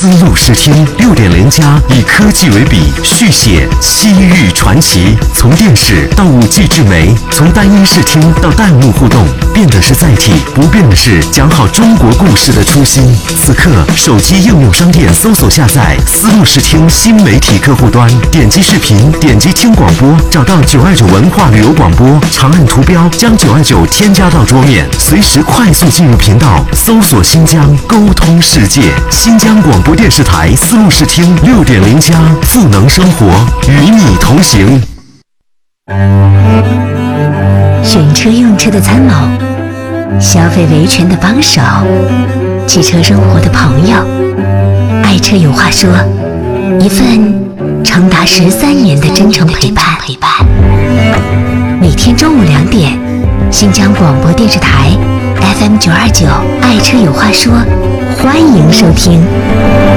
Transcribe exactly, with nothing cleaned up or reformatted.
丝路视听六点零加以科技为笔，续写西域传奇。从电视到五 G 智媒，从单音视听到弹幕互动，变的是载体，不变的是讲好中国故事的初心。此刻，手机应用商店搜索下载丝路视听新媒体客户端，点击视频，点击听广播，找到九二九文化旅游广播，长按图标将九二九添加到桌面，随时快速进入频道，搜索新疆，沟通世界。新疆广播电视台丝路视听六点零加，赋能生活，与你同行。 选车用车的参谋，消费维权的帮手，汽车生活的朋友。爱车有话说，一份长达十三年的真诚陪伴。陪伴。每天中午两点，新疆广播电视台 F M 九二九，爱车有话说，欢迎收听。